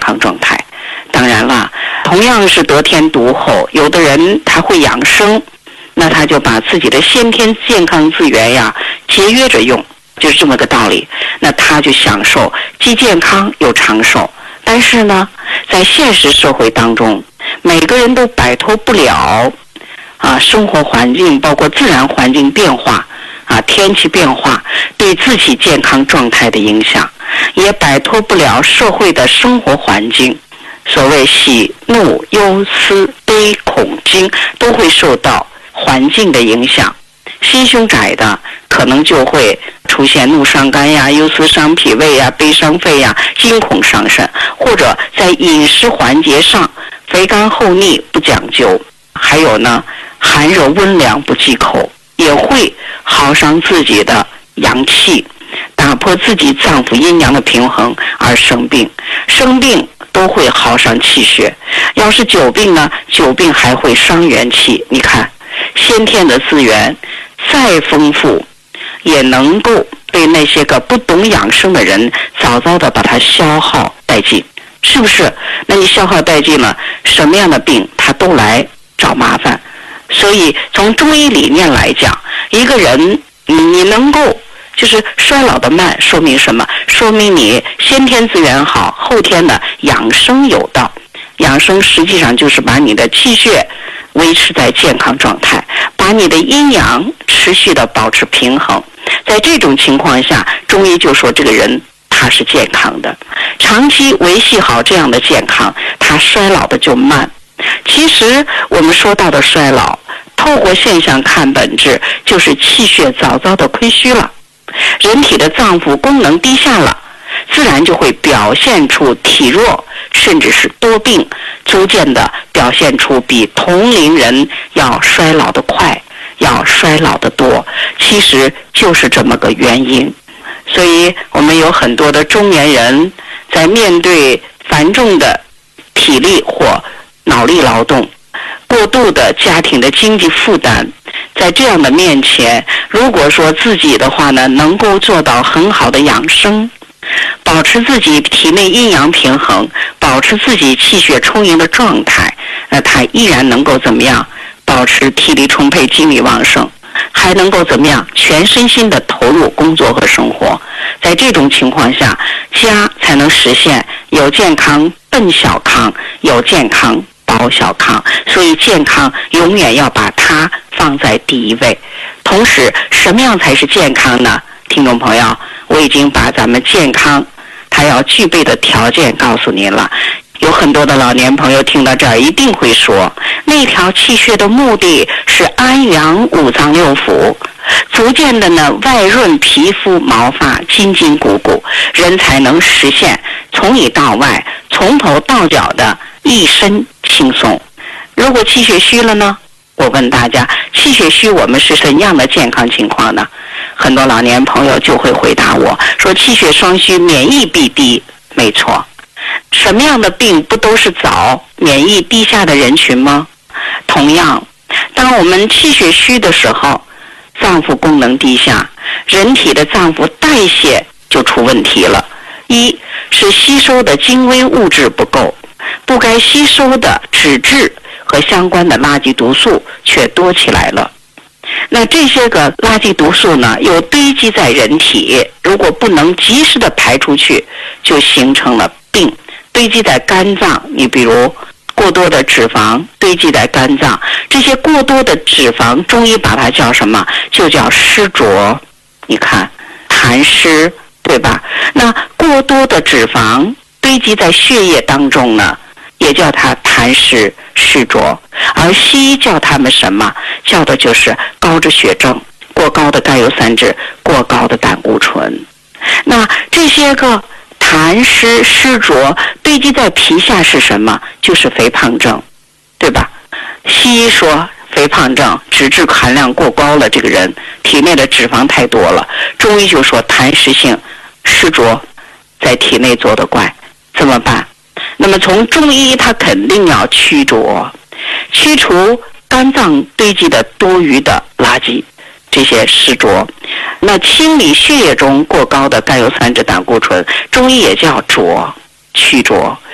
康状态。当然了，同样是得天独厚，有的人他会养生，那他就把自己的先天健康资源呀节约着用，就是这么个道理。那他就享受既健康又长寿。但是呢，在现实社会当中，每个人都摆脱不了生活环境包括自然环境变化天气变化对自己健康状态的影响，也摆脱不了社会的生活环境。所谓喜怒忧思悲恐惊都会受到环境的影响。心胸窄的可能就会出现怒伤肝呀、忧思伤脾胃呀、悲伤肺呀、惊恐伤肾，或者在饮食环节上肥甘厚腻不讲究，还有呢寒热温凉不忌口，也会耗伤自己的阳气，打破自己脏腑阴阳的平衡而生病。生病都会耗伤气血，要是久病呢，久病还会伤元气。你看先天的资源再丰富，也能够被那些个不懂养生的人早早的把它消耗殆尽，是不是？那你消耗殆尽了，什么样的病他都来找麻烦。所以从中医理念来讲，一个人你能够就是衰老的慢，说明什么？说明你先天资源好，后天的养生有道。养生实际上就是把你的气血维持在健康状态，把你的阴阳持续的保持平衡。在这种情况下，中医就说这个人他是健康的，长期维系好这样的健康，他衰老的就慢。其实我们说到的衰老，透过现象看本质，就是气血早早的亏虚了，人体的脏腑功能低下了，自然就会表现出体弱，甚至是多病，逐渐的表现出比同龄人要衰老的快，要衰老的多。其实就是这么个原因。所以我们有很多的中年人在面对繁重的体力或脑力劳动，过度的家庭的经济负担，在这样的面前，如果说自己的话呢，能够做到很好的养生，保持自己体内阴阳平衡，保持自己气血充盈的状态，那他依然能够怎么样？保持体力充沛、精力旺盛，还能够怎么样？全身心的投入工作和生活。在这种情况下，家才能实现有健康奔小康，有健康保小康。所以健康永远要把它放在第一位。同时，什么样才是健康呢？听众朋友，我已经把咱们健康它要具备的条件告诉您了。有很多的老年朋友听到这儿一定会说，那条气血的目的是安养五脏六腑，逐渐的呢外润皮肤毛发筋筋骨骨，人才能实现从里到外从头到脚的一身轻松。如果气血虚了呢，我问大家，气血虚我们是怎样的健康情况呢？很多老年朋友就会回答我说，气血双虚，免疫必低。没错，什么样的病不都是找免疫低下的人群吗？同样，当我们气血虚的时候，脏腑功能低下，人体的脏腑代谢就出问题了。一是吸收的精微物质不够，不该吸收的脂质和相关的垃圾毒素却多起来了。那这些个垃圾毒素呢，又堆积在人体，如果不能及时的排出去，就形成了病。堆积在肝脏，你比如过多的脂肪堆积在肝脏，这些过多的脂肪，中医把它叫什么？就叫湿浊。你看，痰湿，对吧？那过多的脂肪堆积在血液当中呢，也叫它痰湿湿浊。而西医叫它们什么？叫的就是高脂血症、过高的甘油三酯、过高的胆固醇。那这些个痰湿湿浊堆积在皮下是什么？就是肥胖症，对吧？西医说肥胖症脂质含量过高了，这个人体内的脂肪太多了。中医就说痰湿性湿浊在体内作的怪，怎么办？那么从中医它肯定要驱浊，驱除肝脏堆积的多余的垃圾，这些湿浊，那清理血液中过高的甘油三酯、胆固醇，中医也叫浊，驱浊。